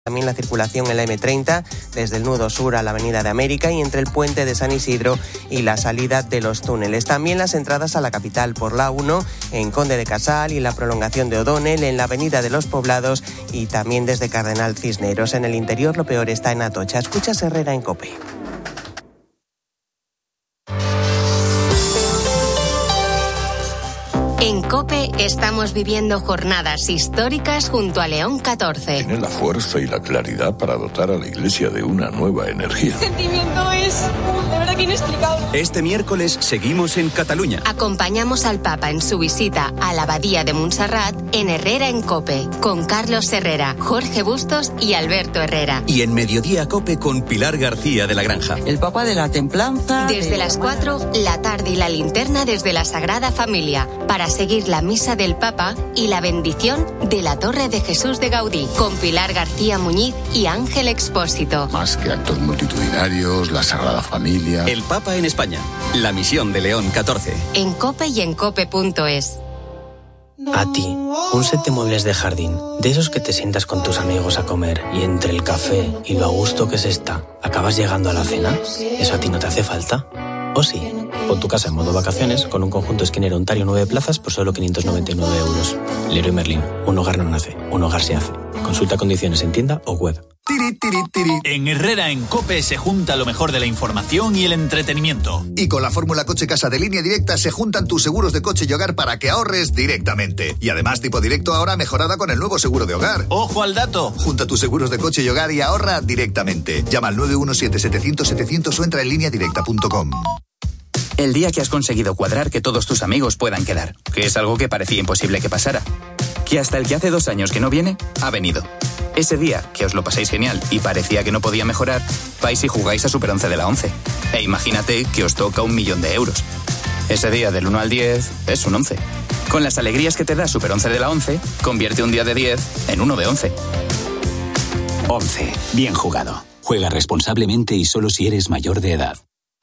También la circulación en la M30 desde el nudo sur a la Avenida de América y entre el puente de San Isidro y la salida de los túneles. También las entradas a la capital por la 1 en Conde de Casal y la prolongación de O'Donnell en la Avenida de los Poblados y también desde Cardenal Cisneros. En el interior lo peor está en Atocha. Escuchas Herrera en COPE. En COPE estamos viviendo jornadas históricas junto a León 14. Tiene la fuerza y la claridad para dotar a la Iglesia de una nueva energía. El sentimiento es de verdad que inexplicable. Este miércoles seguimos en Cataluña. Acompañamos al Papa en su visita a la Abadía de Montserrat en Herrera en COPE, con Carlos Herrera, Jorge Bustos y Alberto Herrera. Y en Mediodía COPE con Pilar García de la Granja. El Papa de la Templanza. Desde las 4, la tarde y la linterna desde la Sagrada Familia, para seguir la misa del Papa y la bendición de la Torre de Jesús de Gaudí, con Pilar García Muñiz y Ángel Expósito. Más que actos multitudinarios, la Sagrada Familia. El Papa en España, la misión de León 14. En COPE y en COPE.es. A ti, un set de muebles de jardín, de esos que te sientas con tus amigos a comer y entre el café y lo a gusto que se está, acabas llegando a la cena. ¿Eso a ti no te hace falta? ¿O sí? Pon tu casa en modo vacaciones con un conjunto esquinero Ontario 9 plazas por solo 599 euros. Leroy Merlin, un hogar no nace, un hogar se hace. Consulta condiciones en tienda o web. En Herrera en COPE se junta lo mejor de la información y el entretenimiento. Y con la fórmula Coche Casa de Línea Directa se juntan tus seguros de coche y hogar para que ahorres directamente. Y además tipo directo ahora mejorada con el nuevo seguro de hogar. ¡Ojo al dato! Junta tus seguros de coche y hogar y ahorra directamente. Llama al 917-700-700 o entra en lineadirecta.com. El día que has conseguido cuadrar que todos tus amigos puedan quedar, que es algo que parecía imposible que pasara. Que hasta el que hace 2 años que no viene, ha venido. Ese día, que os lo pasáis genial y parecía que no podía mejorar, vais y jugáis a Super 11 de la 11. E imagínate que os toca 1 millón de euros. Ese día del 1 al 10 es un 11. Con las alegrías que te da Super 11 de la 11, convierte un día de 10 en uno de 11. 11. Bien jugado. Juega responsablemente y solo si eres mayor de edad.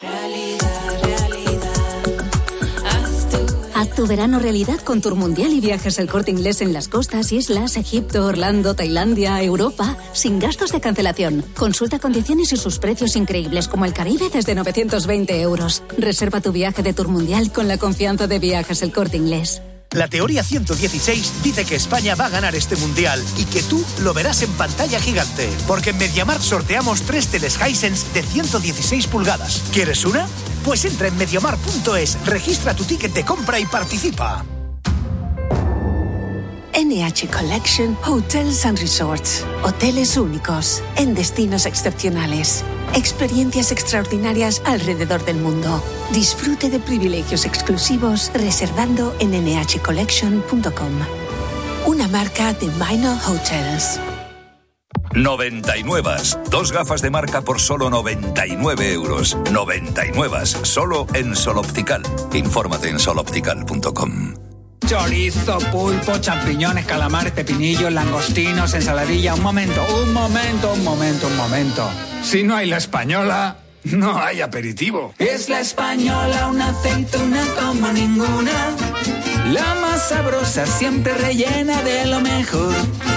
Haz tu verano realidad con Tour Mundial y Viajes El Corte Inglés en las costas, islas, Egipto, Orlando, Tailandia, Europa, sin gastos de cancelación. Consulta condiciones y sus precios increíbles como el Caribe desde 920 euros. Reserva tu viaje de Tour Mundial con la confianza de Viajes El Corte Inglés. La teoría 116 dice que España va a ganar este mundial y que tú lo verás en pantalla gigante. Porque en MediaMarkt sorteamos 3 teles Hisense de 116 pulgadas. ¿Quieres una? Pues entra en MediaMarkt.es, registra tu ticket de compra y participa. NH Collection Hotels and Resorts. Hoteles únicos, en destinos excepcionales. Experiencias extraordinarias alrededor del mundo. Disfrute de privilegios exclusivos reservando en nhcollection.com. Una marca de Minor Hotels. 99. 2 gafas de marca por solo 99 euros. 99. Solo en Sol Optical. Infórmate en soloptical.com. Chorizo, pulpo, champiñones, calamares, pepinillos, langostinos, ensaladilla. Un momento. Si no hay La Española, no hay aperitivo. Es La Española, una aceituna como ninguna. La más sabrosa, siempre rellena de lo mejor.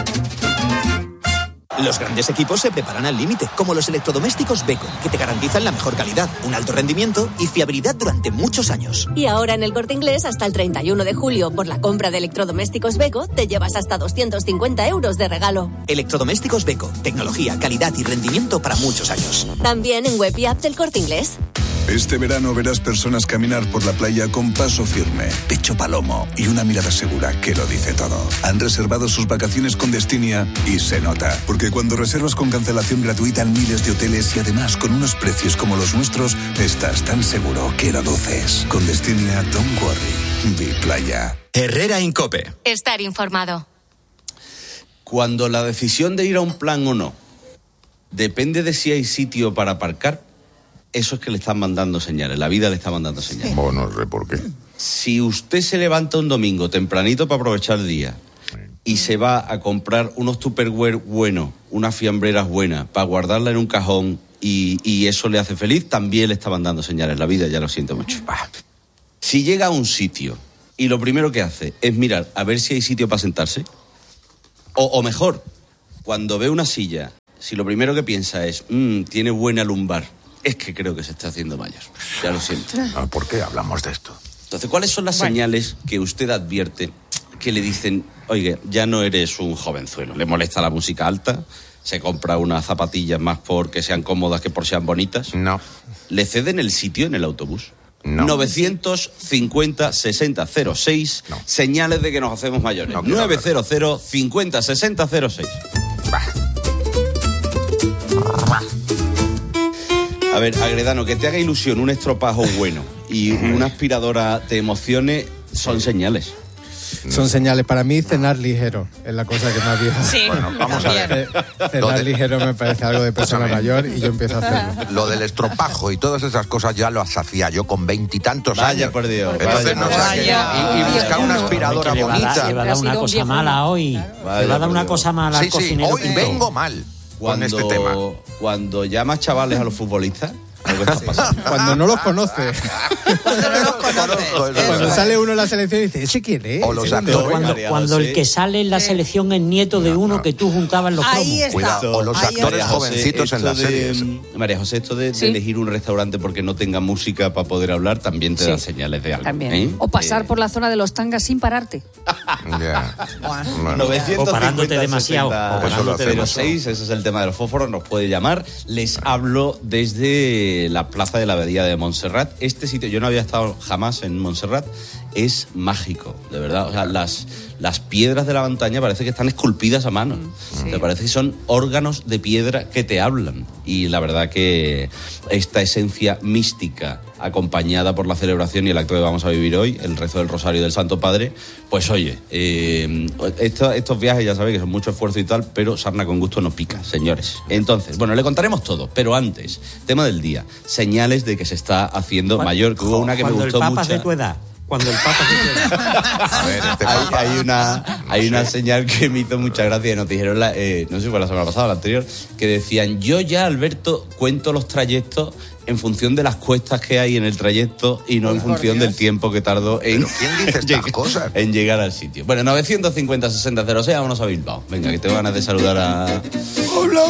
Los grandes equipos se preparan al límite, como los electrodomésticos Beko, que te garantizan la mejor calidad, un alto rendimiento y fiabilidad durante muchos años. Y ahora en El Corte Inglés, hasta el 31 de julio, por la compra de electrodomésticos Beko, te llevas hasta 250 euros de regalo. Electrodomésticos Beko, tecnología, calidad y rendimiento para muchos años. También en web y app del Corte Inglés. Este verano verás personas caminar por la playa con paso firme, pecho palomo y una mirada segura que lo dice todo. Han reservado sus vacaciones con Destinia y se nota. Porque cuando reservas con cancelación gratuita en miles de hoteles y además con unos precios como los nuestros, estás tan seguro que lo duces. Con Destinia, don't worry. Di playa. Herrera en COPE. Estar informado. Cuando la decisión de ir a un plan o no depende de si hay sitio para aparcar, eso es que le están mandando señales, la vida le está mandando señales. No sé por qué. Si usted se levanta un domingo tempranito para aprovechar el día y se va a comprar unos Tupperware buenos, unas fiambreras buenas, para guardarla en un cajón y eso le hace feliz, también le está mandando señales la vida, ya lo siento mucho. Si llega a un sitio y lo primero que hace es mirar a ver si hay sitio para sentarse, o mejor, cuando ve una silla, si lo primero que piensa es, tiene buena lumbar, es que creo que se está haciendo mayor. Ya lo siento. ¿Por qué hablamos de esto? Entonces, ¿cuáles son las señales que usted advierte que le dicen, oye, ya no eres un jovenzuelo? ¿Le molesta la música alta? ¿Se compra unas zapatillas más porque sean cómodas que por sean bonitas? No. ¿Le ceden el sitio en el autobús? No. 950-60-06, no. Señales de que nos hacemos mayores. No, 900-50-60-06. A ver, Agredano, que te haga ilusión un estropajo bueno y una aspiradora te emocione, son señales. Son señales. Para mí, cenar ligero es la cosa que más vieja. Sí, bueno, vamos a ver. Cenar ligero me parece algo de persona mayor y yo empiezo a hacerlo. Lo del estropajo y todas esas cosas ya lo hacía yo con 20 y tantos años. Vaya, por Dios. Entonces, no sé, y buscar una aspiradora bonita. Le va a dar una cosa mala hoy. Le va a dar una cosa mala al cocinero. Hoy vengo mal con este tema. Cuando llamas chavales a los futbolistas, algo está pasando. Cuando no los conoce. Cuando sale uno en la selección y dice, ¿ese quién es? O los actores. Cuando el que sale en la selección es nieto de uno que tú juntabas en los cromos. Ahí está. Cuidado. O los actores jovencitos en las series. María José, esto de elegir un restaurante porque no tenga música para poder hablar también te da señales de algo. También. O pasar por la zona de los tangas sin pararte. Ya. Bueno. 950, o parándote demasiado. 60, ese es el tema de los fósforos, nos puede llamar. Les hablo desde la plaza de la Abadía de Montserrat. Este sitio, yo no había estado jamás en Montserrat, es mágico, de verdad. O sea, las piedras de la montaña parece que están esculpidas a mano. Me parece que son órganos de piedra que te hablan. Y la verdad que esta esencia mística, acompañada por la celebración y el acto que vamos a vivir hoy, el rezo del Rosario del Santo Padre, pues oye, estos viajes ya sabéis que son mucho esfuerzo y tal, pero sarna con gusto no pica, señores. Entonces, bueno, le contaremos todo, pero antes, tema del día, señales de que se está haciendo mayor, que hubo una que me gustó mucho. Cuando el Papa es de tu edad. Cuando el Papa se hay una señal que me hizo mucha gracia y nos dijeron, no sé si fue la semana pasada o la anterior, que decían, yo ya, Alberto, cuento los trayectos en función de las cuestas que hay en el trayecto y no en función del tiempo que tardó en, en llegar al sitio. Bueno, 950-60-06, vámonos a Bilbao. Venga, que tengo ganas de saludar a... Hola.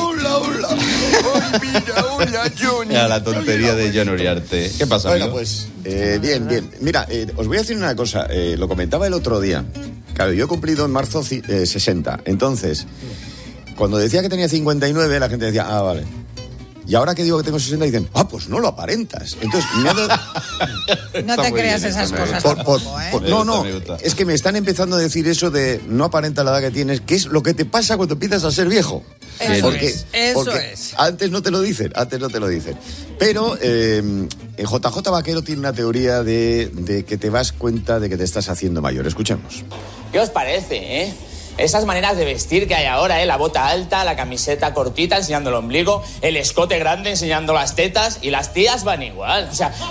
Hola, Johnny. A la tontería de John Uriarte. ¿Qué pasa, amigo? Bueno, pues, bien. Mira, os voy a decir una cosa. Lo comentaba el otro día. Claro, yo he cumplido en marzo 60. Entonces, cuando decía que tenía 59, la gente decía, vale. Y ahora que digo que tengo 60, dicen, pues no lo aparentas. Entonces, no te creas esas cosas tampoco, ¿eh? No, es que me están empezando a decir eso de no aparenta la edad que tienes, que es lo que te pasa cuando empiezas a ser viejo. Porque antes no te lo dicen. Pero JJ Vaquero tiene una teoría de que te das cuenta de que te estás haciendo mayor. Escuchemos. ¿Qué os parece, Esas maneras de vestir que hay ahora, la bota alta, la camiseta cortita enseñando el ombligo, el escote grande enseñando las tetas, y las tías van igual. O sea,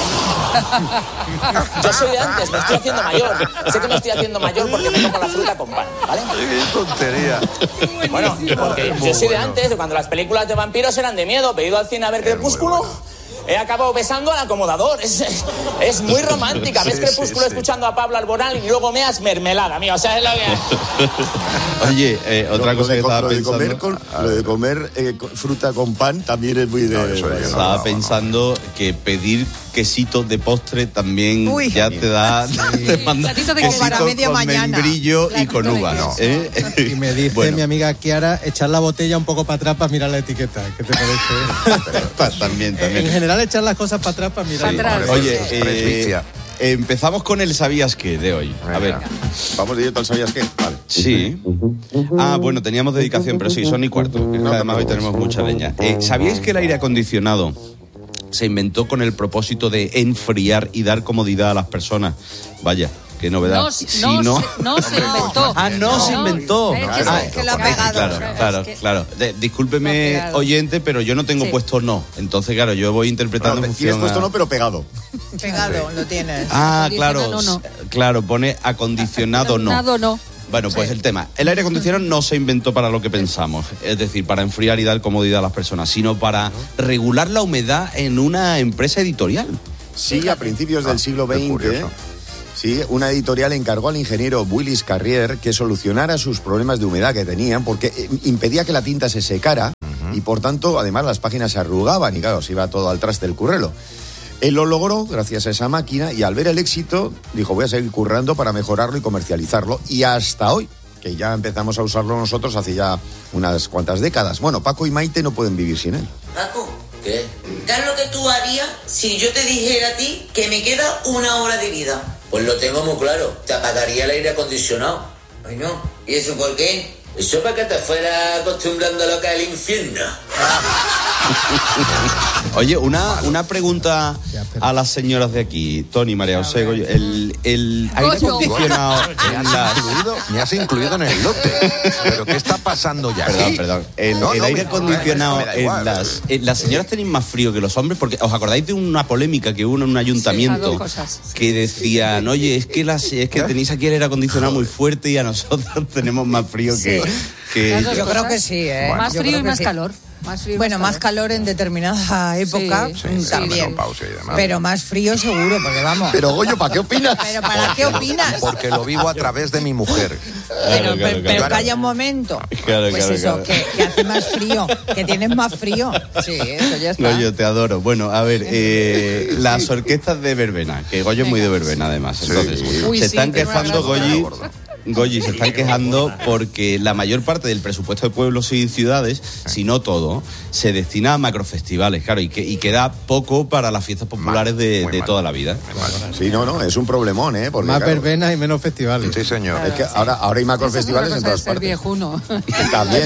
yo soy de antes, me estoy haciendo mayor. Sé que me estoy haciendo mayor porque me tomo la fruta con pan, ¿vale? ¡Qué tontería! Bueno, porque yo soy de antes, de cuando las películas de vampiros eran de miedo. He ido al cine a ver Crepúsculo. He acabado besando al acomodador. Es muy romántica. Ves Crepúsculo escuchando a Pablo Alborán y luego meas mermelada, mío. O sea, es lo que... Oye, otra cosa que estaba pensando... Lo de comer fruta con pan también es muy de... Estaba pensando que pedir quesito de postre también ya te da... Te manda quesito para media mañana. Membrillo y con uvas. Y me dice mi amiga Kiara, echar la botella un poco para atrás para mirar la etiqueta. ¿Qué te parece? También. En general, echar las cosas para atrás para mirar. Oye, empezamos con el ¿sabías qué? De hoy. A ver. Vamos directo al ¿sabías qué? Vale. Sí. Bueno, teníamos dedicación, pero sí, son y cuarto. Además, hoy tenemos mucha leña. ¿Sabíais que el aire acondicionado se inventó con el propósito de enfriar y dar comodidad a las personas? Vaya. Qué novedad. No se inventó. No se inventó. Es que lo ha pegado. Claro. Discúlpeme, oyente, pero yo no tengo puesto no. Entonces, claro, yo voy interpretando en función. Tienes puesto no, pero pegado. Pegado, lo tienes. Claro, pone acondicionado no. Bueno, pues el tema. El aire acondicionado no se inventó para lo que pensamos, es decir, para enfriar y dar comodidad a las personas, sino para regular la humedad en una empresa editorial. Sí, a principios del siglo XX. Sí, una editorial encargó al ingeniero Willis Carrier que solucionara sus problemas de humedad que tenían, porque impedía que la tinta se secara y por tanto, además, las páginas se arrugaban y claro, se iba todo al traste el currelo. Él lo logró gracias a esa máquina y al ver el éxito dijo, voy a seguir currando para mejorarlo y comercializarlo, y hasta hoy, que ya empezamos a usarlo nosotros hace ya unas cuantas décadas. Bueno, Paco y Maite no pueden vivir sin él. Paco, ¿qué? ¿Qué es lo que tú harías si yo te dijera a ti que me queda 1 hora de vida? Pues lo tengo muy claro, te apagaría el aire acondicionado. Ay, no, ¿y eso por qué? Eso para que te fuera acostumbrando a lo que es el infierno. Oye, una pregunta a las señoras de aquí, Tony, María José, Goyo. El aire acondicionado me has incluido en el lote. ¿Pero qué está pasando ya? Perdón. El aire acondicionado, las señoras tenéis más frío que los hombres, porque ¿os acordáis de una polémica que hubo en un ayuntamiento que decían, oye, es que tenéis aquí el aire acondicionado muy fuerte y a nosotros tenemos más frío que yo creo que sí, ¿eh? Más frío y más calor. Más calor en determinada época también. Pero más frío seguro, porque vamos. Pero Goyo, ¿para qué opinas? ¿Pero para qué opinas? Porque lo vivo a través de mi mujer. Pero calla un momento. Claro. Que hace más frío, que tienes más frío. Sí, eso ya está. Goyo, te adoro. Bueno, a ver, las orquestas de verbena, que Goyo es muy de verbena además. Entonces, se están quejando, Goyi, se están quejando porque la mayor parte del presupuesto de pueblos y ciudades, si no todo, se destina a macrofestivales, claro, y queda poco para las fiestas populares de toda la vida. Sí, no, es un problemón, ¿eh? Porque, más verbenas y menos festivales. Sí, señor. Es que ahora hay macrofestivales en todas partes. Viejuno. También.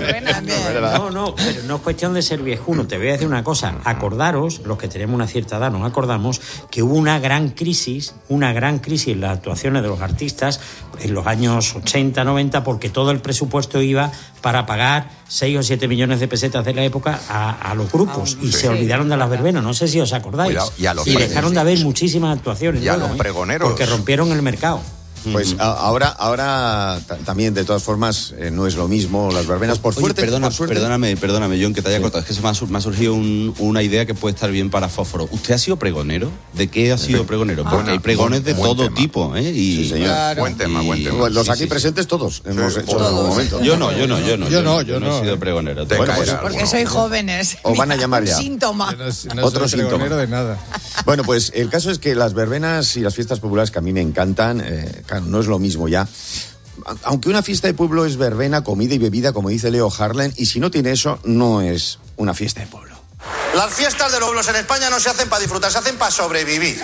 No, pero no es cuestión de ser viejuno. Te voy a decir una cosa. Acordaros, los que tenemos una cierta edad, nos acordamos que hubo una gran crisis en las actuaciones de los artistas en los años 80, 90, porque todo el presupuesto iba para pagar 6 o 7 millones de pesetas de la época a los grupos y se olvidaron de las verbenas, no sé si os acordáis. Y dejaron de haber muchísimas actuaciones. Y a los pregoneros. Porque rompieron el mercado. Pues ahora también, de todas formas, no es lo mismo las verbenas por suerte. Perdóname, John, que te haya cortado. Es que se me ha surgido una idea que puede estar bien para Fósforo. ¿Usted ha sido pregonero? ¿De qué ha sido pregonero? Porque hay pregones de todo tipo, ¿eh? Sí, señor. Claro. Buen tema. Los aquí presentes todos hemos hecho en algún momento. Yo no he sido pregonero. Bueno, porque sois jóvenes. Os van a llamar ya. Síntoma. Otro síntoma de nada. Bueno, pues el caso es que las verbenas y las fiestas populares, que a mí me encantan, claro, no es lo mismo ya. Aunque una fiesta de pueblo es verbena, comida y bebida, como dice Leo Harlem, y si no tiene eso, no es una fiesta de pueblo. Las fiestas de los pueblos en España no se hacen para disfrutar, se hacen para sobrevivir.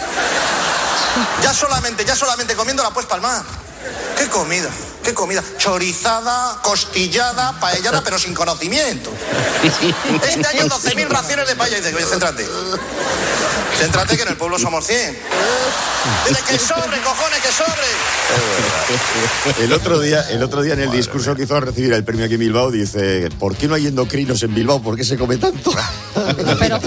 Ya solamente comiéndola pues palmar. ¿Qué comida? Chorizada, costillada, paellada, pero sin conocimiento. Este año 12.000 raciones de paella. Y dice, oye, céntrate que en el pueblo somos 100. Dile que sobre, cojones, que sobre. El otro día en el discurso que hizo a recibir el premio aquí en Bilbao, dice, ¿por qué no hay endocrinos en Bilbao? ¿Por qué se come tanto? Pero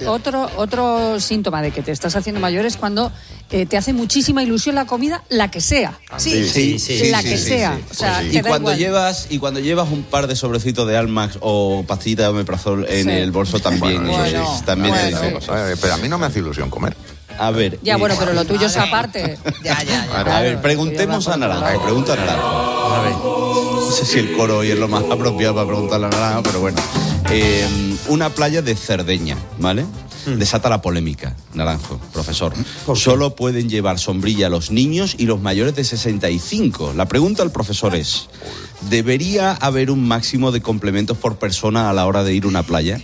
otro síntoma de que te estás haciendo mayor es cuando te hace muchísima ilusión la comida, la que sea. Sí, la que sea. Sí. O sea, y cuando llevas un par de sobrecitos de Almax o pastillitas de omeprazol en el bolso también. Pero a mí no me hace ilusión comer. A ver. Pero lo tuyo es aparte. A ver, preguntemos a Naranjo. Pregunta a Naranjo. A ver. No sé si el coro hoy es lo más apropiado para preguntarle a Naranjo, pero bueno. Una playa de Cerdeña, ¿vale? Desata la polémica, Naranjo, profesor. Solo pueden llevar sombrilla los niños y los mayores de 65. La pregunta al profesor es, ¿debería haber un máximo de complementos por persona a la hora de ir a una playa?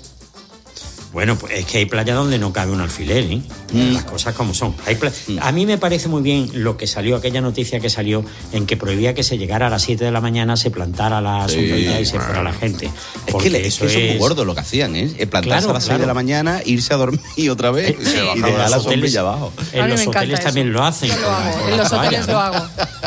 Bueno, pues es que hay playas donde no cabe un alfiler, ¿eh? Las cosas como son. A mí me parece muy bien lo que salió, aquella noticia que salió en que prohibía que se llegara a las 7 de la mañana, se plantara la sombrilla y se fuera la gente. Es que eso es muy gordo lo que hacían, ¿eh? Plantarse a las 6 de la mañana, irse a dormir otra vez y dejar la sombrilla abajo. En los hoteles también lo hacen. En los hoteles lo hago.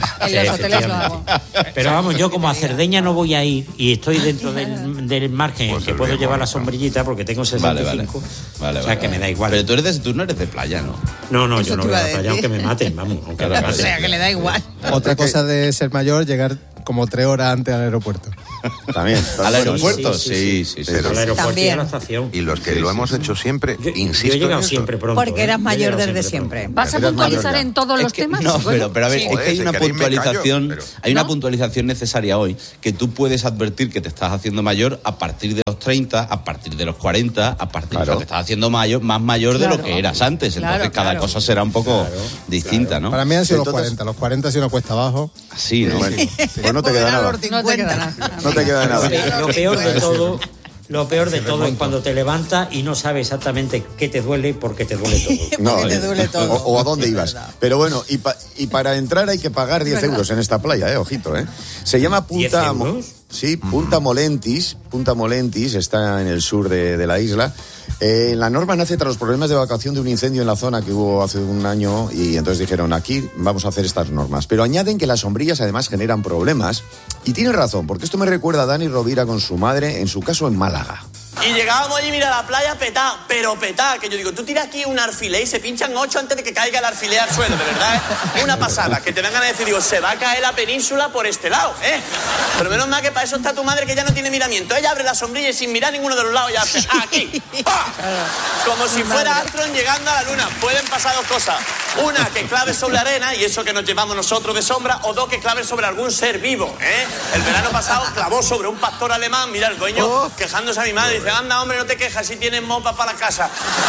Pero vamos, yo como a Cerdeña no voy a ir y estoy dentro del margen en que puedo llevar la sombrillita porque tengo 65. Vale, o sea, que me da igual. Pero tú no eres de playa, ¿no? No, yo no voy a la playa aunque me maten, vamos. O sea, que le da igual. Otra cosa de ser mayor, llegar como 3 horas antes al aeropuerto. También. Al aeropuerto, sí. Al aeropuerto y a la estación. Y los que lo hemos hecho siempre, insisto. Yo he llegado siempre pronto. Porque eras mayor desde siempre. ¿Vas a puntualizar en todos los temas? No, pero a ver, es que hay una puntualización, una puntualización necesaria hoy, que tú puedes advertir que te estás haciendo mayor a partir de los 30, a partir de los 40, a partir de lo que te estás haciendo más mayor de lo que eras antes. Entonces cada cosa será un poco distinta, ¿no? Para mí han sido los 40. Los 40 ha sido una cuesta abajo. Sí, ¿no? Bueno, pues no te queda nada. No te queda nada. Lo peor de todo es cuando te levantas y no sabes exactamente qué te duele porque te duele todo. No, te duele todo. O a dónde ibas. Pero bueno, y para entrar hay que pagar 10 euros en esta playa, ojito, Se llama Punta Molentis. Punta Molentis está en el sur de la isla. La norma nace tras los problemas de evacuación de un incendio en la zona que hubo hace un año y entonces dijeron, aquí vamos a hacer estas normas. Pero añaden que las sombrillas además generan problemas y tienen razón, porque esto me recuerda a Dani Rovira con su madre, en su caso en Málaga. Y llegábamos allí, mira, la playa petá, que yo digo, tú tiras aquí un alfiler y se pinchan 8 antes de que caiga el alfiler al suelo, de verdad, Una pasada, que te dan ganas de decir, digo, se va a caer la península por este lado, Pero menos mal que para eso está tu madre, que ya no tiene miramiento. Ella abre la sombrilla y sin mirar ninguno de los lados ya hace, aquí, ¡pah! Como si fuera Armstrong llegando a la luna. Pueden pasar dos cosas. Una, que clave sobre la arena, y eso que nos llevamos nosotros de sombra, o dos, que clave sobre algún ser vivo, El verano pasado clavó sobre un pastor alemán, mira el dueño quejándose a mi madre, dice, anda, hombre, no te quejas si tienes mopa para la casa.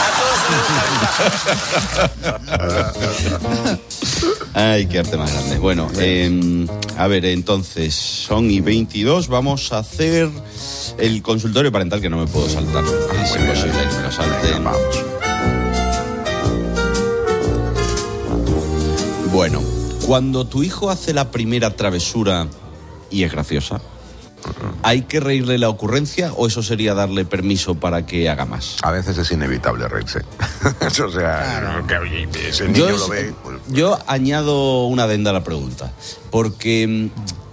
A todos se les gusta. Ay, qué arte más grande. Bueno, a ver, entonces, son y 22, vamos a hacer el consultorio parental, que no me puedo saltar. Es imposible que me lo salten. Bueno, cuando tu hijo hace la primera travesura y es graciosa, ¿hay que reírle la ocurrencia o eso sería darle permiso para que haga más? A veces es inevitable reírse. O sea, que ese niño lo ve. Yo añado una adenda a la pregunta, porque,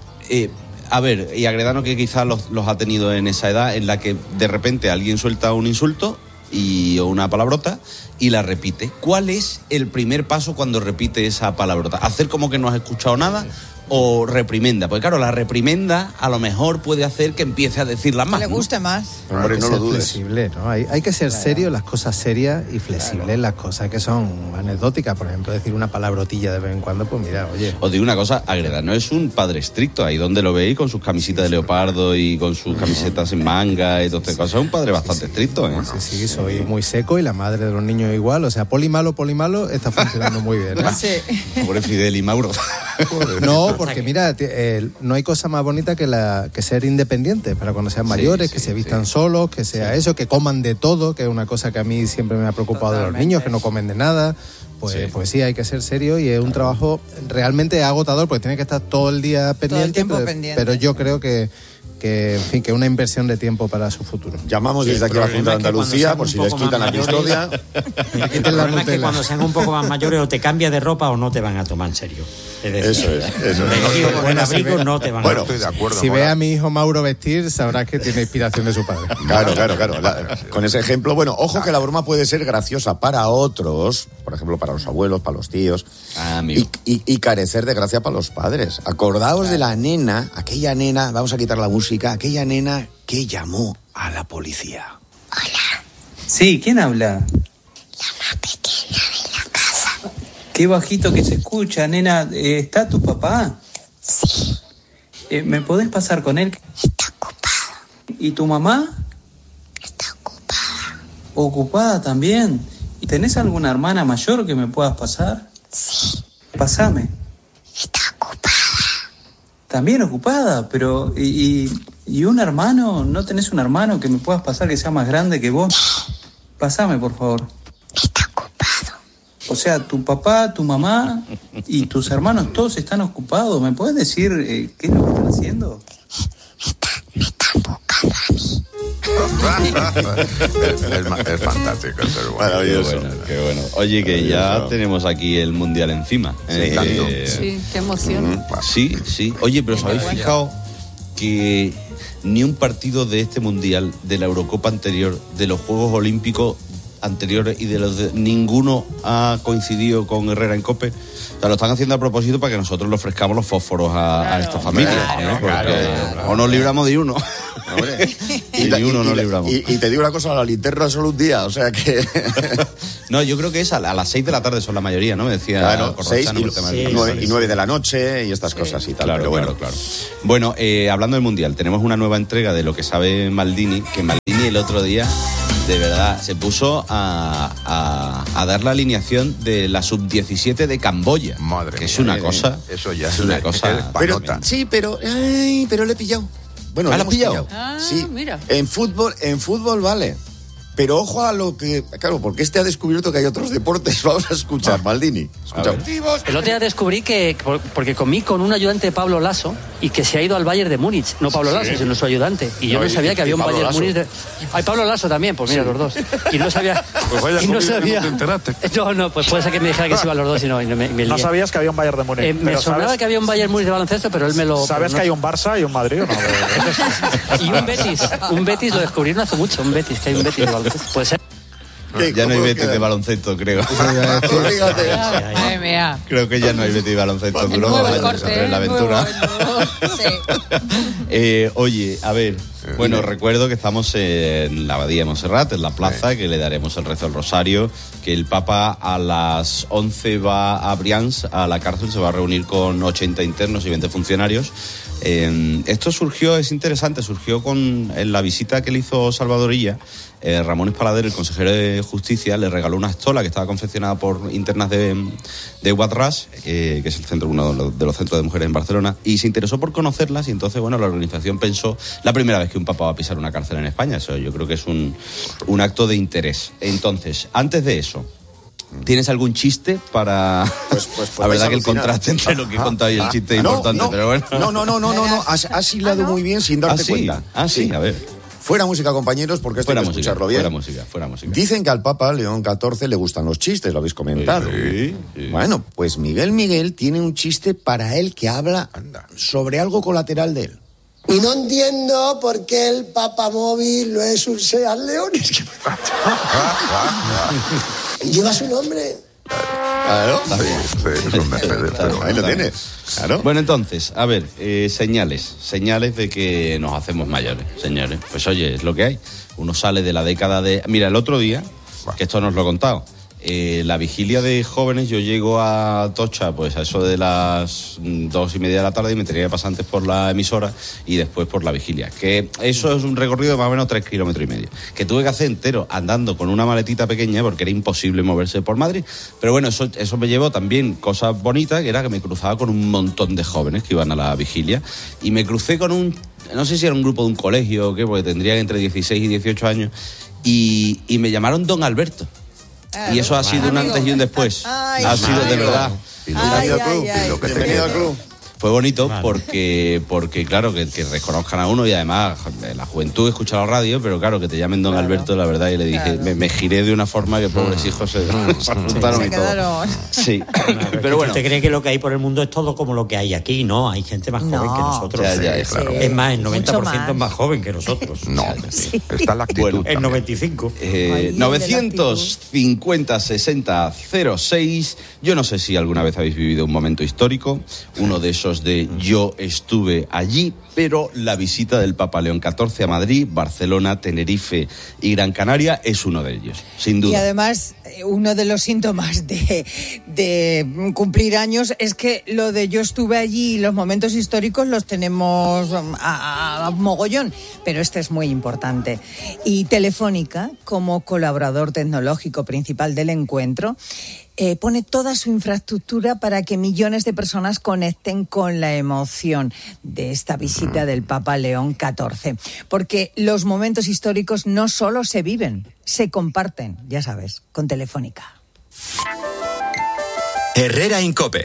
a ver, y Agredano que quizás los ha tenido en esa edad en la que de repente alguien suelta un insulto o una palabrota y la repite. ¿Cuál es el primer paso cuando repite esa palabrota? ¿Hacer como que no has escuchado nada o reprimenda? Porque claro, la reprimenda a lo mejor puede hacer que empiece a decirlas más. Que le guste más. Hombre, no lo dudes. Flexible, ¿no? Hay que ser serio en las cosas serias y flexible en las cosas que son anecdóticas. Por ejemplo, decir una palabrotilla de vez en cuando, pues mira, oye. Os digo una cosa, Agredano es un padre estricto, ahí donde lo veis, con sus camisitas de leopardo y con sus camisetas en manga y todas estas cosas. Es un padre bastante estricto, Sí, soy muy seco y la madre de los niños igual. O sea, poli malo, está funcionando muy bien. Pobre Fidel y Mauro. No, porque mira, no hay cosa más bonita que ser independiente para cuando sean mayores, que se vistan solos, que sea eso, que coman de todo, que es una cosa que a mí siempre me ha preocupado de los niños, que no comen de nada. Pues sí, hay que ser serio y es un trabajo realmente agotador porque tiene que estar todo el día pendiente. Todo el tiempo pendiente. Pero yo creo que en fin, que una inversión de tiempo para su futuro. Llamamos desde aquí a la Junta de Andalucía por si les quitan la custodia. El problema es que cuando sean un poco más mayores o te cambias de ropa o no te van a tomar en serio. Es decir, eso es. Buen abrigo no te van a tomar. Estoy de acuerdo. Si ve a mi hijo Mauro vestir, sabrás que tiene inspiración de su padre. Claro. Con ese ejemplo, bueno, ojo que la broma puede ser graciosa para otros, por ejemplo, para los abuelos, para los tíos, y carecer de gracia para los padres. Acordaos de la nena, aquella nena, vamos a quitar la música, aquella nena que llamó a la policía. Hola. Sí, ¿quién habla? La más pequeña de la casa. Qué bajito que se escucha, nena. ¿Está tu papá? Sí. ¿Me podés pasar con él? Está ocupado. ¿Y tu mamá? Está ocupada. ¿Ocupada también? ¿Y tenés alguna hermana mayor que me puedas pasar? Sí. Pásame. Está ocupada. También ocupada, pero... ¿Y un hermano? ¿No tenés un hermano que me puedas pasar que sea más grande que vos? Pásame, por favor. Está ocupado. O sea, tu papá, tu mamá y tus hermanos todos están ocupados. ¿Me puedes decir qué es lo que están haciendo? Me están buscando a mí. Es fantástico, pero maravilloso. Qué bueno. Oye, que ya tenemos aquí el Mundial encima. Sí, qué emoción. Sí. Oye, pero ¿os habéis fijado que ni un partido de este Mundial, de la Eurocopa anterior, de los Juegos Olímpicos, anteriores y de los de ninguno ha coincidido con Herrera en COPE. O sea, lo están haciendo a propósito para que nosotros le ofrezcamos los fósforos a esta familia, ¿no? Porque o nos libramos de uno. Y uno no libramos. Y te digo una cosa, la linterna solo un día, o sea que... No, yo creo que es a las 6 de la tarde son la mayoría, ¿no? Me decía... Claro, 6 y 9 de la noche y estas cosas y tal. Claro, pero bueno. claro. Bueno, hablando del Mundial, tenemos una nueva entrega de Lo que sabe Maldini, que Maldini el otro día, de verdad, se puso a dar la alineación de la sub-17 de Camboya. Madre que mía, es una cosa... Eso ya es una cosa... Pero le he pillado. Bueno, ¿lo has pillado? Sí, mira. En fútbol vale. Pero ojo a lo que... Claro, porque ha descubierto que hay otros deportes. Vamos a escuchar, Maldini. El otro día descubrí que... Porque comí con un ayudante de Pablo Lasso y que se ha ido al Bayern de Múnich. No Pablo Lasso, sino su ayudante. Y yo no sabía que había un Bayern de Múnich... Hay Pablo Lasso también, pues mira, los dos. Y no sabía... Pues vaya, no sabía... ¿no te enteraste? No, pues puede ser que me dijera que se iban los dos y no me lié. No sabías que había un Bayern de Múnich. Me sonaba que había un Bayern Múnich de baloncesto, pero él me lo... ¿Sabes que hay un Barça y un Madrid o no? Y un Betis. Un Betis lo descubrí no hace mucho. Un Betis, que hay un Betis de baloncesto. Puede ser. Ya no hay Betis de baloncesto, creo. Creo que ya no hay Betis de baloncesto. Duró 2 años en la aventura. Oye, a ver. Bueno, recuerdo que estamos en la Abadía de Montserrat, en la plaza, que le daremos el rezo al rosario, que el Papa a las 11 va a Brians, a la cárcel, se va a reunir con 80 internos y 20 funcionarios. Esto es interesante, surgió en la visita que le hizo Salvador Illa. Ramón Espalader, el consejero de Justicia, le regaló una estola que estaba confeccionada por internas de Guadras, que es uno de los centros de mujeres en Barcelona, y se interesó por conocerlas, y entonces, bueno, la organización pensó, la primera vez que un papa va a pisar una cárcel en España, eso yo creo que es un acto de interés. Entonces, antes de eso, ¿tienes algún chiste para...? Pues la verdad que el contraste entre lo que he contado y el chiste es importante, pero bueno. No. Has hilado muy bien sin darte cuenta. Sí, a ver. Fuera música, compañeros, porque esto hay que escucharlo bien. Fuera música. Dicen que al Papa León XIV le gustan los chistes, lo habéis comentado. Sí. Bueno, pues Miguel tiene un chiste para él que habla sobre algo colateral de él. Y no entiendo por qué el papamóvil no es un Seat León. Lleva su nombre. Claro, está bien. Es un Mercedes, pero ahí lo tienes. Claro. Bueno, entonces, a ver, señales de que nos hacemos mayores, señores. Pues oye, es lo que hay. Uno sale de la década de... Mira, el otro día, que esto nos lo he contado, la vigilia de jóvenes, yo llego a Tocha pues a eso de las 2:30 de la tarde y me tenía que pasar antes por la emisora y después por la vigilia, que eso es un recorrido de más o menos 3,5 kilómetros, que tuve que hacer entero andando con una maletita pequeña porque era imposible moverse por Madrid, pero bueno, eso me llevó también cosas bonitas, que era que me cruzaba con un montón de jóvenes que iban a la vigilia y me crucé con no sé si era un grupo de un colegio o qué, porque tendrían entre 16 y 18 años y me llamaron Don Alberto. Y eso ha sido un antes y un después. Ha sido de verdad. Bienvenido al club. Fue bonito porque claro, que reconozcan a uno y además la juventud escucha la radio, pero claro, que te llamen Don Alberto, la verdad, y le dije, me giré de una forma que pobres hijos se asustaron y todo. Sí, pero bueno. ¿Usted cree que lo que hay por el mundo es todo como lo que hay aquí? No, hay gente más joven que nosotros. Claro. Es más, el 90% es más joven que nosotros. No, está la actitud. Bueno, el 95. 950 60 06. Yo no sé si alguna vez habéis vivido un momento histórico, uno de esos de yo estuve allí, pero la visita del Papa León XIV a Madrid, Barcelona, Tenerife y Gran Canaria es uno de ellos, sin duda. Y además, uno de los síntomas de cumplir años es que lo de yo estuve allí y los momentos históricos los tenemos a mogollón, pero este es muy importante. Y Telefónica, como colaborador tecnológico principal del encuentro, pone toda su infraestructura para que millones de personas conecten con la emoción de esta visita del Papa León XIV. Porque los momentos históricos no solo se viven, se comparten, ya sabes, con Telefónica. Herrera en COPE.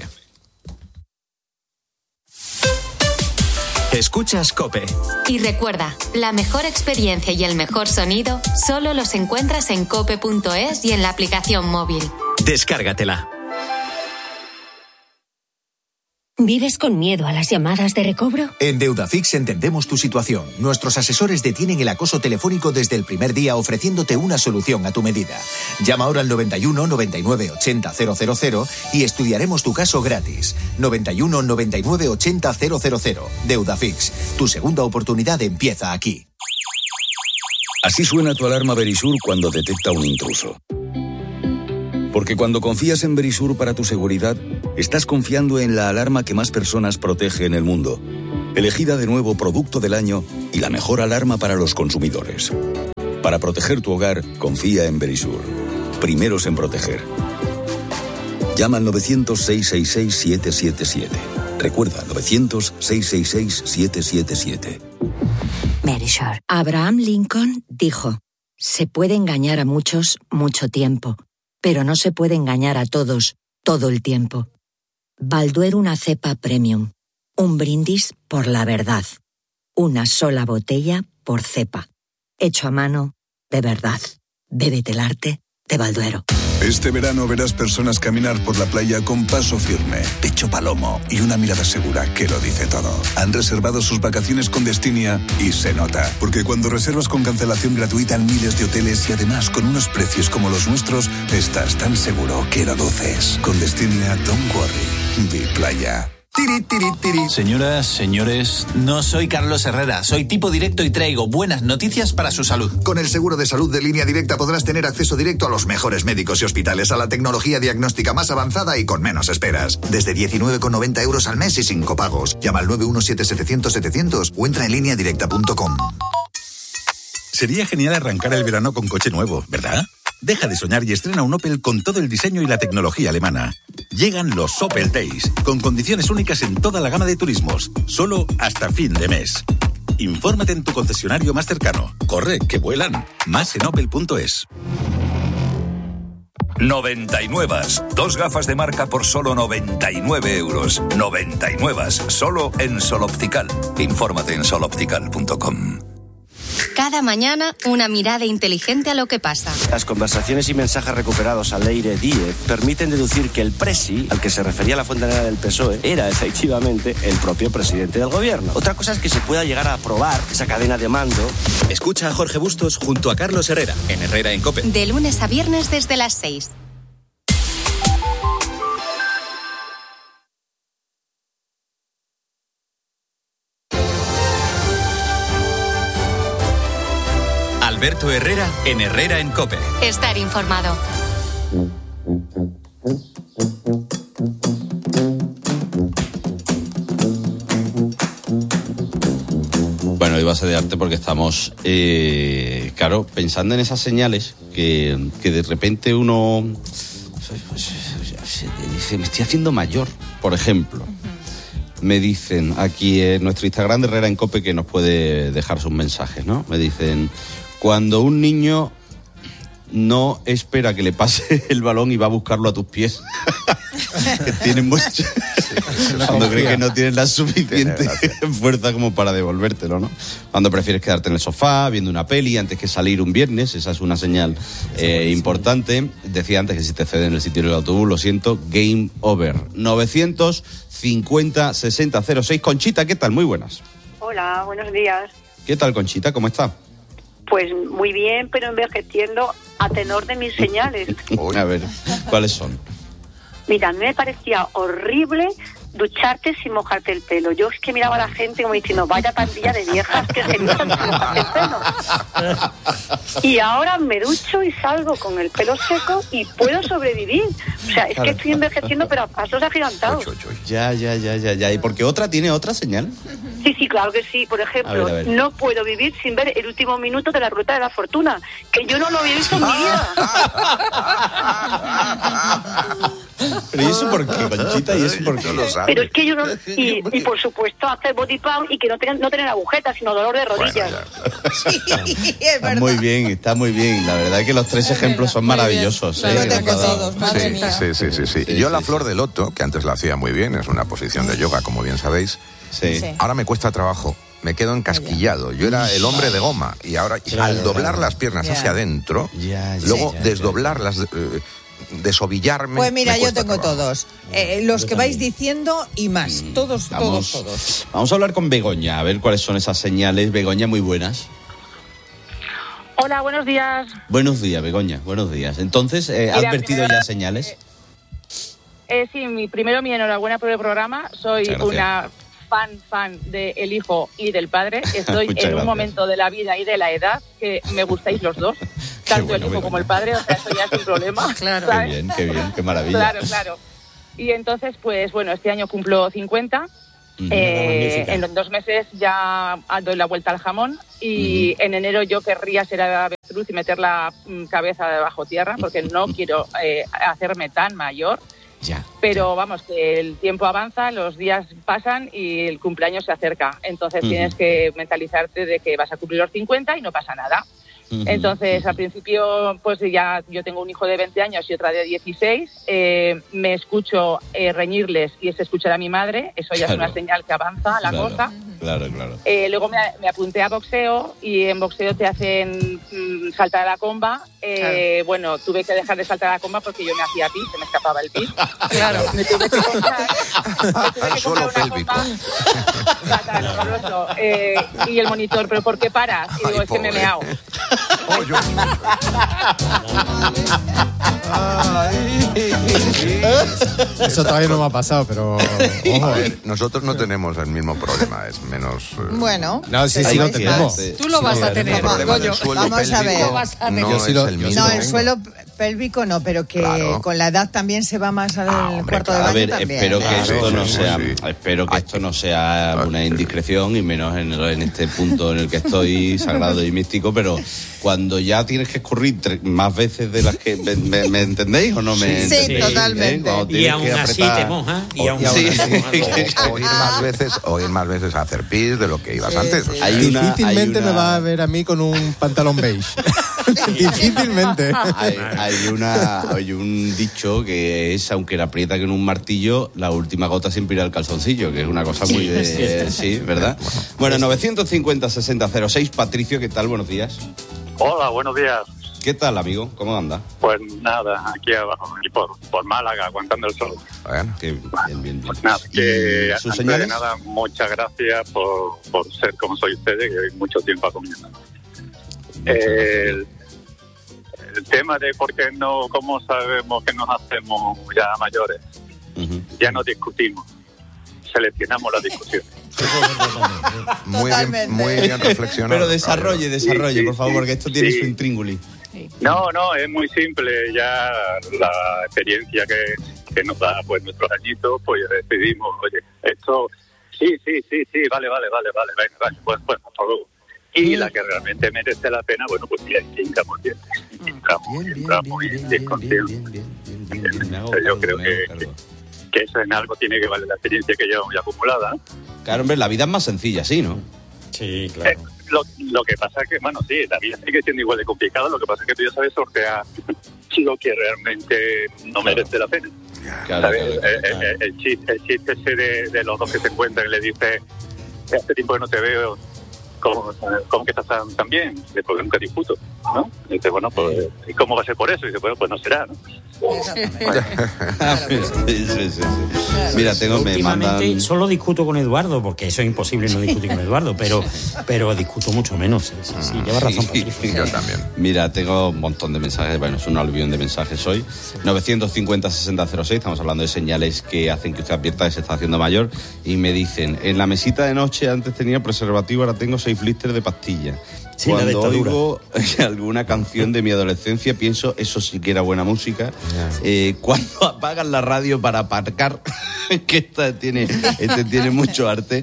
Escuchas COPE. Y recuerda, la mejor experiencia y el mejor sonido solo los encuentras en cope.es y en la aplicación móvil. Descárgatela. ¿Vives con miedo a las llamadas de recobro? En Deudafix entendemos tu situación. Nuestros asesores detienen el acoso telefónico desde el primer día ofreciéndote una solución a tu medida. Llama ahora al 91 99 80 000 y estudiaremos tu caso gratis. 91 99 80 000. Deudafix, tu segunda oportunidad empieza aquí. Así suena tu alarma Verisur cuando detecta un intruso. Porque cuando confías en Verisur para tu seguridad, estás confiando en la alarma que más personas protege en el mundo. Elegida de nuevo Producto del Año y la mejor alarma para los consumidores. Para proteger tu hogar, confía en Verisur. Primeros en proteger. Llama al 900-666-777. Recuerda, 900-666-777. Verisur. Abraham Lincoln dijo: se puede engañar a muchos mucho tiempo, pero no se puede engañar a todos todo el tiempo. Balduero, una cepa premium. Un brindis por la verdad. Una sola botella por cepa. Hecho a mano, de verdad. Bébete el arte de Balduero. Este verano verás personas caminar por la playa con paso firme, pecho palomo y una mirada segura que lo dice todo. Han reservado sus vacaciones con Destinia y se nota, porque cuando reservas con cancelación gratuita en miles de hoteles y además con unos precios como los nuestros, estás tan seguro que lo duces. Con Destinia, don't worry, di playa. Tiri, tiri, tiri. Señoras, señores, no soy Carlos Herrera, soy tipo directo y traigo buenas noticias para su salud. Con el seguro de salud de Línea Directa podrás tener acceso directo a los mejores médicos y hospitales, a la tecnología diagnóstica más avanzada y con menos esperas. Desde 19,90 euros al mes y sin copagos. Llama al 917-700-700 o entra en lineadirecta.com. Sería genial arrancar el verano con coche nuevo, ¿verdad? Deja de soñar y estrena un Opel con todo el diseño y la tecnología alemana. Llegan los Opel Days, con condiciones únicas en toda la gama de turismos, solo hasta fin de mes. Infórmate en tu concesionario más cercano. Corre, que vuelan. Más en opel.es. 99. 2 gafas de marca por solo 99 euros. 99. Solo en Sol Optical. Infórmate en soloptical.com. Cada mañana, una mirada inteligente a lo que pasa. Las conversaciones y mensajes recuperados a Leire Díez permiten deducir que el presi, al que se refería la fontanera del PSOE, era efectivamente el propio presidente del gobierno. Otra cosa es que se pueda llegar a aprobar esa cadena de mando. Escucha a Jorge Bustos junto a Carlos Herrera, en Herrera en COPE. De lunes a viernes desde las 6. Alberto Herrera en Herrera en COPE. Estar informado. Bueno, iba a ser de arte porque estamos, claro, pensando en esas señales que de repente uno dice, me estoy haciendo mayor, por ejemplo. Me dicen aquí en nuestro Instagram de Herrera en COPE, que nos puede dejar sus mensajes, ¿no? Me dicen: cuando un niño no espera que le pase el balón y va a buscarlo a tus pies. Que tienen mucho. Cuando crees que no tienes la suficiente fuerza como para devolvértelo, ¿no? Cuando prefieres quedarte en el sofá viendo una peli antes que salir un viernes, esa es una señal importante. Decía antes que si te ceden el sitio del autobús, lo siento, game over. 950-60-06. Conchita, ¿qué tal? Muy buenas. Hola, buenos días. ¿Qué tal, Conchita? ¿Cómo está? Pues muy bien, pero envejeciendo a tenor de mis señales. A ver, ¿cuáles son? Mira, a mí me parecía horrible ducharte sin mojarte el pelo. Yo es que miraba a la gente como diciendo, vaya pandilla de viejas que se duchan sin mojarte el pelo. Y ahora me ducho y salgo con el pelo seco y puedo sobrevivir. O sea, es que estoy envejeciendo, pero a pasos agigantados. Ya. ¿Y por qué otra tiene otra señal? Sí, claro que sí. Por ejemplo, a ver. No puedo vivir sin ver el último minuto de La Ruta de la Fortuna, que yo no lo había visto en mi vida. Pero ¿y eso por qué, Conchita? ¿Y eso por qué? Pero es que yo no... Y por supuesto hacer body pump y que no tener agujetas, sino dolor de rodillas. Sí, es verdad. Está muy bien. La verdad es que los tres ejemplos son maravillosos. Lo tengo todos, madre mía. Sí. Yo la flor de loto, que antes la hacía muy bien, es una posición de yoga, como bien sabéis. Sí. Ahora me cuesta trabajo. Me quedo encasquillado. Yo era el hombre de goma y ahora al doblar las piernas hacia adentro, luego desdoblarlas desovillarme. Pues mira, me yo cuesta tengo trabajo. todos. Los que vais diciendo y más. Todos. Vamos a hablar con Begoña, a ver cuáles son esas señales. Begoña, muy buenas. Hola, buenos días. Buenos días, Begoña, buenos días. Entonces, ¿has advertido ya señales? Sí, mi enhorabuena por el programa. Soy una fan de El Hijo y del Padre. Estoy en un momento de la vida y de la edad que me gustáis los dos, tanto el hijo como el padre, o sea, eso ya sin problema. Claro. Qué bien, qué maravilla. Claro. Y entonces, pues bueno, este año cumplo 50. En 2 meses ya doy la vuelta al jamón y en enero yo querría ser avestruz y meter la cabeza debajo tierra porque no quiero hacerme tan mayor. Pero vamos, que el tiempo avanza, los días pasan y el cumpleaños se acerca. Entonces tienes que mentalizarte de que vas a cumplir los 50 y no pasa nada. Entonces, al principio, pues ya yo tengo un hijo de 20 años y otra de 16. Me escucho reñirles y se escuchar a mi madre. Eso ya es una señal que avanza la cosa. Claro. Luego me apunté a boxeo y en boxeo te hacen saltar a la comba. Bueno, tuve que dejar de saltar a la comba porque yo me hacía pis, se me escapaba el pis. Claro. Me tuve que comprar una comba. Fatal, horroroso. Y el monitor, ¿pero por qué paras? Y digo, es que me he meao. Eso todavía no me ha pasado, pero ojo. A ver, nosotros no tenemos el mismo problema, es menos... Bueno. No, sí lo tenemos. Tú lo vas a tener. Vamos a ver. No, el suelo pélvico no, pero que con la edad también se va más al cuarto de baño. A ver, también. espero que esto no sea una indiscreción y menos en este punto en el que estoy sagrado y místico, pero cuando ya tienes que escurrir más veces de las que ¿me entendéis o no me entendéis? Sí, totalmente. Y aún así te mojas. O ir más veces a hacer pis de lo que ibas antes. O sea. Difícilmente me va a ver a mí con un pantalón beige. Difícilmente. Hay un dicho que es, aunque la aprieta con un martillo, la última gota siempre irá al calzoncillo, que es una cosa muy de... Sí, ¿verdad? Bueno, 950-6006. Patricio, ¿qué tal? Buenos días. Hola, buenos días. ¿Qué tal, amigo? ¿Cómo anda? Pues nada, aquí abajo, aquí por Málaga, aguantando el sol. Bueno, bien. Pues nada, que ¿sus antes señales? de nada, muchas gracias por ser como soy ustedes, que hay mucho tiempo acompañando. El tema de por qué no, cómo sabemos que nos hacemos ya mayores, ya no discutimos, seleccionamos las discusiones. Muy bien reflexionado. Pero desarrolle, por favor, porque esto tiene su intríngulis. No, es muy simple. Ya la experiencia que nos da pues nuestros añitos, pues decidimos, oye, esto, sí, vale, venga, pues hasta luego. Y la que realmente merece la pena, bueno, pues ya entramos bien. Entramos bien conscientes. Yo creo que eso en algo tiene que valer la experiencia que llevamos ya acumulada. Claro, hombre, la vida es más sencilla, ¿sí, no? Sí, claro. Lo que pasa es que, bueno, sí, la vida sigue siendo igual de complicada, lo que pasa es que tú ya sabes sortear lo que realmente no merece la pena. Claro. El chiste ese de los dos que se encuentran y le dice, hace tiempo que no te veo, ¿cómo que estás tan bien? Porque nunca discuto, ¿no? Y dice, bueno, pues, ¿y cómo va a ser por eso? Y dice, bueno, pues no será, ¿no? Sí. Mira, últimamente solo discuto con Eduardo, porque eso es imposible no discutir con Eduardo, pero discuto mucho menos. Sí, lleva razón, Patricio. Yo también. Mira, tengo un montón de mensajes, bueno, es un aluvión de mensajes hoy. 950-6006, estamos hablando de señales que hacen que usted advierta que se está haciendo mayor, y me dicen, en la mesita de noche antes tenía preservativo, ahora tengo 6 blisters de pastillas. Sí, cuando oigo alguna canción de mi adolescencia pienso, eso sí que era buena música. Cuando apagan la radio para aparcar, que este tiene mucho arte.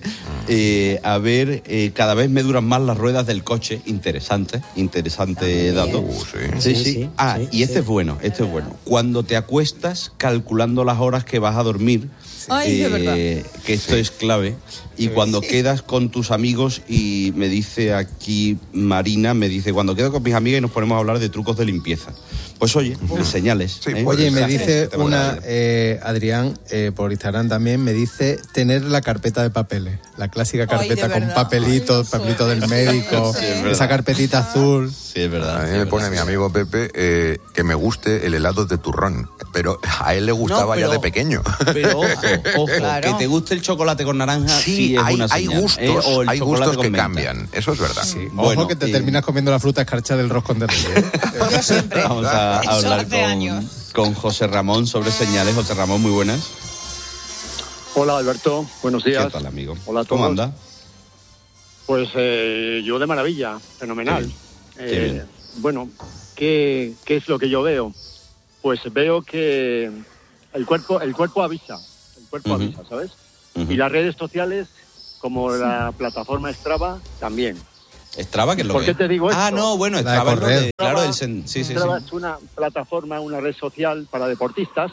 Cada vez me duran más las ruedas del coche. Interesante dato. Sí. Y este es bueno. Cuando te acuestas calculando las horas que vas a dormir. De verdad. Que esto es clave. Y cuando quedas con tus amigos, y me dice aquí Marina, cuando quedo con mis amigas y nos ponemos a hablar de trucos de limpieza. Pues oye, señales. Oye, me dice una, Adrián, por Instagram también, me dice tener la carpeta de papeles. La clásica carpeta con papelito del médico, esa carpetita azul. Sí, es verdad. A mí me pone mi amigo Pepe que me guste el helado de turrón, pero a él le gustaba ya de pequeño. Pero ojo, claro. Que te guste el chocolate con naranja, sí, es una señal, hay gustos que cambian, eso es verdad. Sí. Bueno, ojo que te terminas comiendo la fruta escarcha del roscón de Reyes. Yo siempre. Vamos a hablar con José Ramón sobre señales. José Ramón, muy buenas. Hola, Alberto. Buenos días. ¿Qué tal, amigo? Hola a todos. ¿Cómo anda? Pues yo de maravilla, fenomenal. Qué bien. Bueno, ¿qué es lo que yo veo? Pues veo que el cuerpo avisa. El cuerpo avisa, ¿sabes? Y las redes sociales, como la plataforma Strava, también. ¿Strava? ¿Qué es lo ¿Por que qué es? te digo esto? Ah, no, bueno, Strava es lo de... Claro, Strava es una plataforma, una red social para deportistas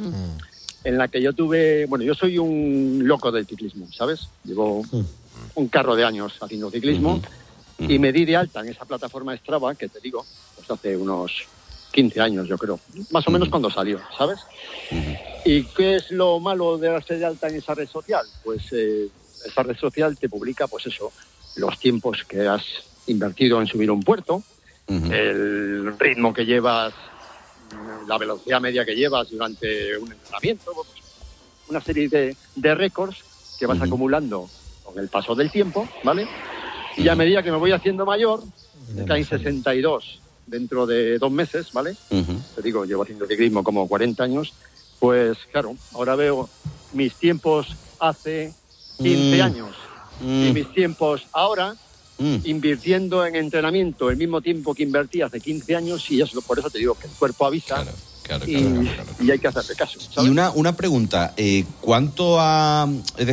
en la que yo soy un loco del ciclismo, ¿sabes? Llevo un carro de años haciendo ciclismo y me di de alta en esa plataforma Strava, que te digo, pues hace unos 15 años, yo creo, más o menos cuando salió, ¿sabes? ¿Y qué es lo malo de darse de alta en esa red social? Pues esa red social te publica, pues eso, los tiempos que has invertido en subir un puerto, el ritmo que llevas, la velocidad media que llevas durante un entrenamiento, pues, una serie de récords que vas acumulando con el paso del tiempo, ¿vale? Y a medida que me voy haciendo mayor, me caen 62 dentro de 2 meses, ¿vale? Te digo, llevo haciendo ciclismo como 40 años, pues claro, ahora veo mis tiempos hace 15 años y mis tiempos ahora, invirtiendo en entrenamiento el mismo tiempo que invertí hace 15 años, y eso, por eso te digo que el cuerpo avisa. Claro. Y hay que hacerle caso, ¿sabes? Y una pregunta, ¿cuánto ha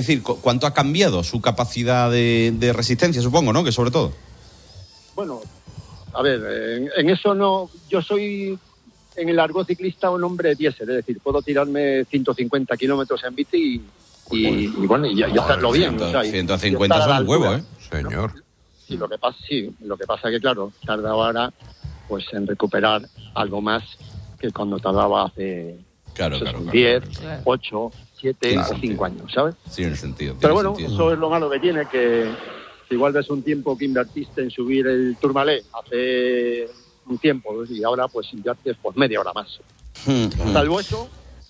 cambiado su capacidad de resistencia, supongo, ¿no? Que sobre todo. Bueno, a ver, en eso no, yo soy en el argot ciclista un hombre diésel, es decir, puedo tirarme 150 kilómetros en bici y hacerlo bien. 150 son un huevo, ¿eh? Señor. Sí, lo que pasa es que, claro, tarda ahora pues en recuperar algo más que cuando tardaba hace 10, 8, 7 o 5 años, ¿sabes? Sí, en el sentido. Pero bueno, eso es lo malo que tiene, que igual ves un tiempo que invertiste en subir el Tourmalet hace un tiempo y ahora pues inviertes pues media hora más. Salvo eso,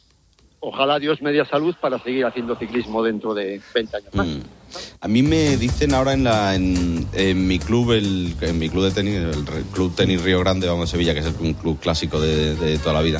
ojalá Dios me dé salud para seguir haciendo ciclismo dentro de 20 años más. A mí me dicen ahora en mi club, en mi club de tenis, el Club Tenis Río Grande, vamos a Sevilla, que es un club clásico de toda la vida.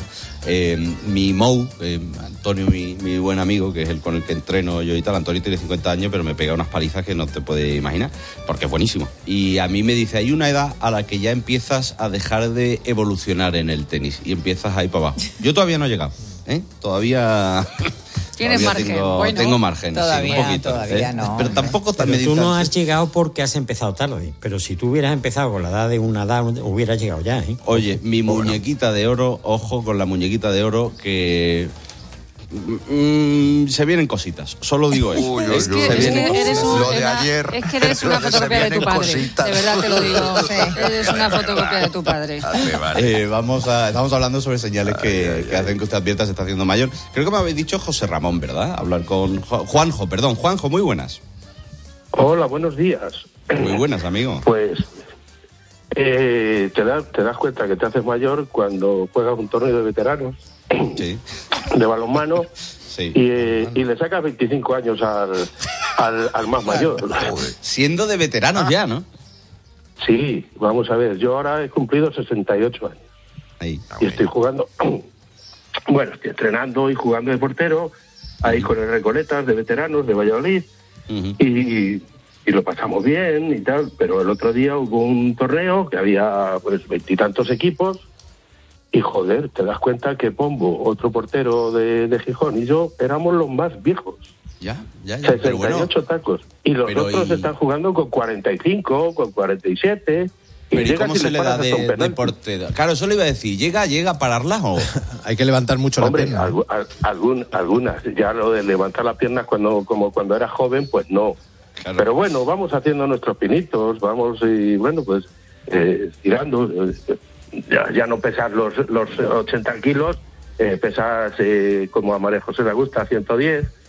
Mi Mou, Antonio, mi buen amigo, que es el con el que entreno yo y tal. Antonio tiene 50 años, pero me pega unas palizas que no te puedes imaginar, porque es buenísimo. Y a mí me dice, hay una edad a la que ya empiezas a dejar de evolucionar en el tenis y empiezas a ir para abajo. Yo todavía no he llegado, Todavía... Tienes margen. Tengo margen, todavía, sí, un poquito. Todavía no. Pero tampoco tan meditar. Tú no has llegado porque has empezado tarde. Pero si tú hubieras empezado con la edad de una edad, hubieras llegado ya, ¿eh? Oye, mi muñequita de oro, ojo con la muñequita de oro, que... se vienen cositas, solo digo eso. Es que eres una fotocopia de tu padre. Cositas. De verdad te lo digo. Eres una fotocopia de tu padre. Vale. Estamos hablando sobre señales que hacen que usted advierta se está haciendo mayor. Creo que me habéis dicho José Ramón, ¿verdad? Hablar con Juanjo, muy buenas. Hola, buenos días. Muy buenas, amigo. Pues te das cuenta que te haces mayor cuando juegas un torneo de veteranos. Sí. De balonmano, sí. Y le sacas 25 años al más mayor. Siendo de veteranos ya, ¿no? Sí, vamos a ver, yo ahora he cumplido 68 años. Ahí. Y estoy jugando, estoy entrenando y jugando de portero, ahí con el Recoletas de veteranos de Valladolid, y lo pasamos bien y tal, pero el otro día hubo un torneo que había pues 20 y tantos equipos. Y joder, te das cuenta que Pombo, otro portero de Gijón, y yo éramos los más viejos. Ya. 68 tacos. Y los otros están jugando con 45, con 47. Pero ¿y cómo se le da de portero? Claro, eso le iba a decir. ¿Llega a pararlas o...? Hay que levantar mucho la pierna. Algunas. Ya lo de levantar las piernas como cuando era joven, pues no. Claro. Pero bueno, vamos haciendo nuestros pinitos, vamos y pues tirando... Ya no pesas los 80 kilos, pesas como a María José le gusta, 110.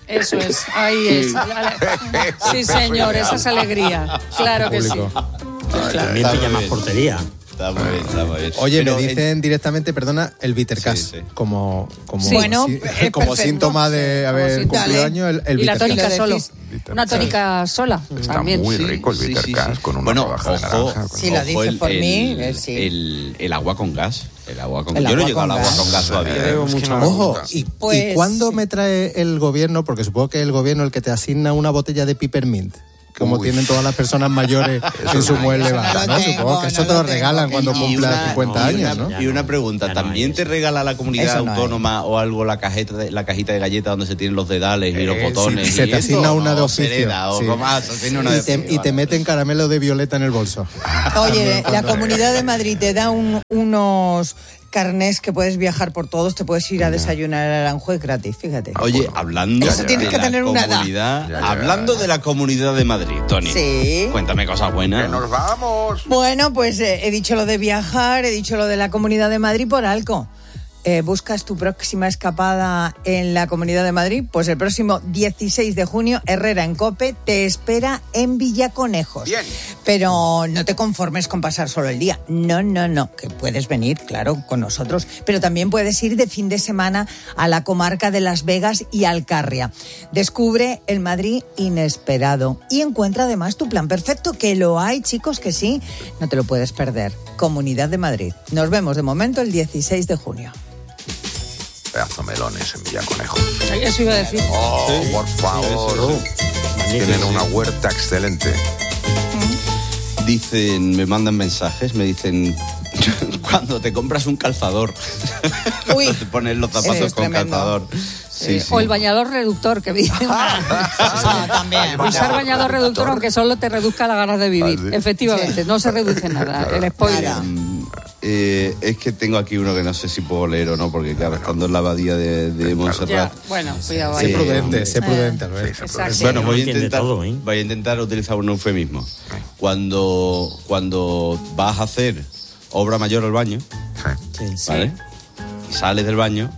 Eso es, ahí es. Sí, señor, esa es alegría. Claro que sí. También pilla más portería. Está muy bien, está muy bien. Oye, Pero, me dicen directamente, perdona, el Bittercast, sí. como Bueno, como síntoma de haber cumplido año, el Y la tónica Bittercast. solo. Una tónica sola. Está También. muy rico el Bittercast con una rodaja de naranja. Si lo dices por mí, sí. El agua con gas. El agua con El Yo no he agua llegado al con agua gas. con gas todavía. Ojo, ¿y Pues- cuándo me trae el gobierno? Porque supongo que el gobierno el que te asigna una botella de Peppermint, como tienen todas las personas mayores en su mueble bar, ¿no? Supongo que eso te lo regalan cuando cumplas 50 años, ¿no? Y una pregunta, ¿también te regala la comunidad Eso no autónoma o algo la cajita de galletas donde se tienen los dedales y los botones? Si se y te esto, asigna ¿o una no? de oficio. Se hereda, o sí. como, se tiene una de Y te meten caramelo de violeta en el bolso. Oye, la Comunidad de Madrid te da unos carnés que puedes viajar por todos, te puedes ir a desayunar a Aranjuez gratis, fíjate. Oye, hablando Eso tienes de que la tener una edad. comunidad, hablando de la Comunidad de Madrid, Tony. Sí. Cuéntame cosas buenas. ¡Nos vamos! Bueno, pues he dicho lo de viajar, he dicho lo de la Comunidad de Madrid por algo. ¿Buscas tu próxima escapada en la Comunidad de Madrid? Pues el próximo 16 de junio, Herrera en COPE te espera en Villaconejos. Bien. Pero no te conformes con pasar solo el día. No, que puedes venir, claro, con nosotros. Pero también puedes ir de fin de semana a la comarca de Las Vegas y Alcarria. Descubre el Madrid inesperado y encuentra además tu plan perfecto, que lo hay, chicos, que sí. No te lo puedes perder. Comunidad de Madrid. Nos vemos de momento el 16 de junio. Pedazo melones en Villaconejos. Eso iba a decir. Oh, por favor. Tienen una huerta excelente. Dicen, me mandan mensajes, me dicen, cuando te compras un calzador, Uy, te pones los zapatos es con tremendo. calzador. Sí, sí. O el bañador reductor, que dicen. También. Usar bañador reductor, aunque solo te reduzca las ganas de vivir. Ah, sí. Efectivamente, no se reduce nada. El spoiler. Es que tengo aquí uno que no sé si puedo leer o no, porque claro, estando en la abadía de Montserrat. Ya, bueno, cuidado ahí. Sé prudente, Albert. Exacto. Bueno, No voy a entiende intentar, todo, ¿eh? voy a intentar utilizar un eufemismo. Cuando vas a hacer obra mayor al baño, ¿vale? Y sales del baño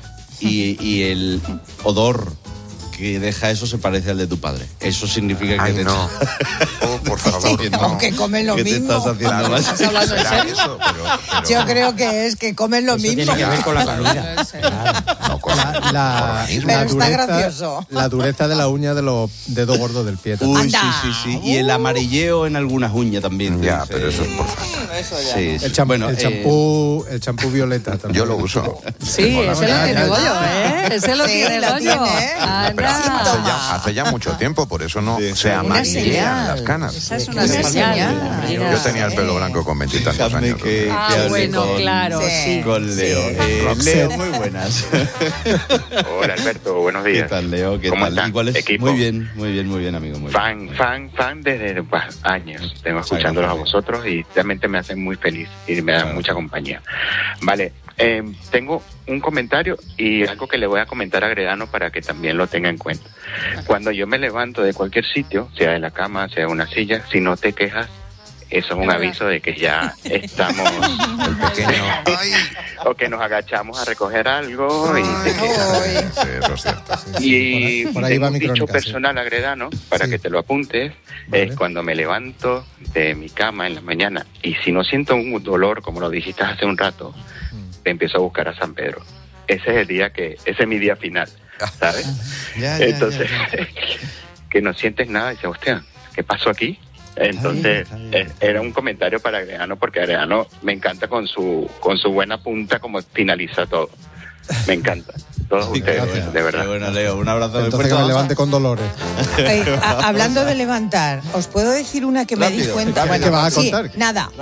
y el odor que deja eso se parece al de tu padre. Eso significa que Ay, te no. Oh, por favor, O que comen lo que te mismo. estás haciendo mal. ¿Estás hablando en serio? Eso, pero Yo creo que es que comen lo Eso mismo. tiene que ver con la comida. no con La Pero está gracioso. La dureza de la uña de los dedos gordos del pie. también. Uy, sí. Y el amarilleo en algunas uñas también. Ya, dice. pero eso es por falta. Sí, sí. El champú violeta también. Yo lo uso. Sí, ese lo tiene Goyo, ¿eh? Ese lo Sí, tiene lo Goyo. tiene. Pero Anda. hace ya mucho tiempo, por eso no se Una amarillean señal. las canas. Esa es una Una señal. señal. Mira. Yo tenía el pelo blanco con 20 y tantos Déjame años. que hable bueno, con, claro, sí. con Leo. Sí. Leo, muy buenas. Hola Alberto, buenos ¿Qué días. tal, Leo? ¿Qué ¿Cómo tal? están, ¿Y cuál es? equipo? Muy bien, amigo. Muy bien. Fan desde años. Tengo escuchándolos a vosotros y realmente me hacen muy feliz y me dan mucha compañía. Vale, tengo un comentario y algo que le voy a comentar a Gredano para que también lo tenga en cuenta. Cuando yo me levanto de cualquier sitio, sea de la cama, sea de una silla, si no te quejas, eso es un aviso de que ya estamos El pequeño. o que nos agachamos a recoger algo y te quejas. Sí, eso es cierto. Y Por ahí tengo va un mi dicho crónica, personal a Gredano, para Sí. que te lo apuntes, Vale. es cuando me levanto de mi cama en la mañana y si no siento un dolor, como lo dijiste hace un rato, te empiezo a buscar a San Pedro. Ese es el día ese es mi día final, ¿sabes? Entonces, que no sientes nada y dices, hostia, ¿qué pasó aquí? Entonces, era un comentario para Agreano, porque Agreano me encanta con su buena punta como finaliza todo. Me encanta. Todos ustedes, de verdad. Bueno, Leo, un abrazo muy Entonces fuerte. que me levante con dolores. Hablando de levantar, os puedo decir una que me di Rápido. cuenta. ¿Qué vas a sí, contar? nada.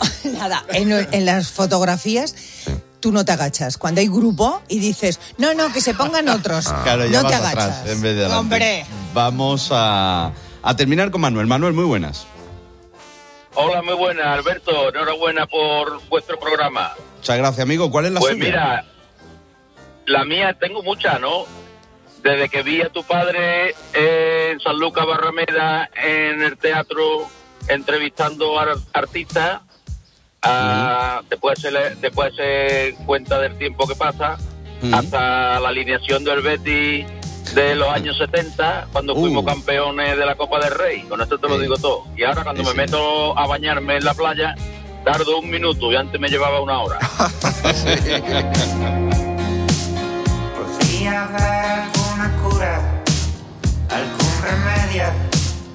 En las fotografías tú no te agachas. Cuando hay grupo y dices, no, que se pongan otros. Claro, ya no te vas agachas. atrás en vez de adelante. Hombre. Vamos a terminar con Manuel. Manuel, muy buenas. Hola, muy buenas, Alberto. Enhorabuena por vuestro programa. Muchas gracias, amigo. ¿Cuál es la Pues suya? mira, la mía tengo muchas, ¿no? Desde que vi a tu padre en San Lucas Barrameda en el teatro entrevistando a artistas, después se cuenta del tiempo que pasa, hasta la alineación del Betis de los años 70, cuando fuimos campeones de la Copa del Rey. Con esto te lo digo todo. Y ahora cuando me meto a bañarme en la playa, tardo 1 minuto y antes me llevaba 1 hora.